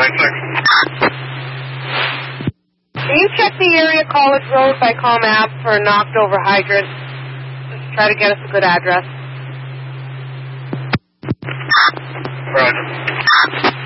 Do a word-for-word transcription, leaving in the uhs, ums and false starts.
nine six. Can you check the area College Road by ComApp for a knocked over hydrant? Just try to get us a good address. Roger.